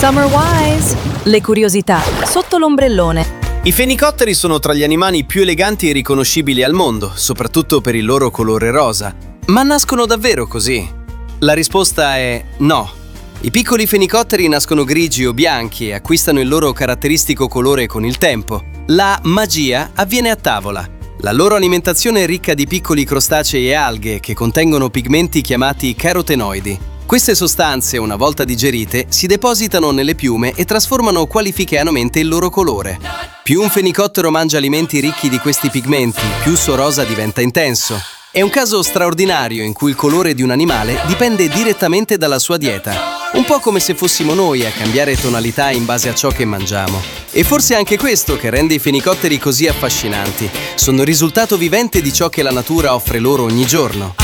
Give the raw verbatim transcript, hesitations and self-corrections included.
Summer Wise! Le curiosità sotto l'ombrellone. I fenicotteri sono tra gli animali più eleganti e riconoscibili al mondo, soprattutto per il loro colore rosa. Ma nascono davvero così? La risposta è no. I piccoli fenicotteri nascono grigi o bianchi e acquistano il loro caratteristico colore con il tempo. La magia avviene a tavola. La loro alimentazione è ricca di piccoli crostacei e alghe che contengono pigmenti chiamati carotenoidi. Queste sostanze, una volta digerite, si depositano nelle piume e trasformano qualificanamente il loro colore. Più un fenicottero mangia alimenti ricchi di questi pigmenti, più il suo rosa diventa intenso. È un caso straordinario in cui il colore di un animale dipende direttamente dalla sua dieta. Un po' come se fossimo noi a cambiare tonalità in base a ciò che mangiamo. E forse è anche questo che rende i fenicotteri così affascinanti. Sono il risultato vivente di ciò che la natura offre loro ogni giorno.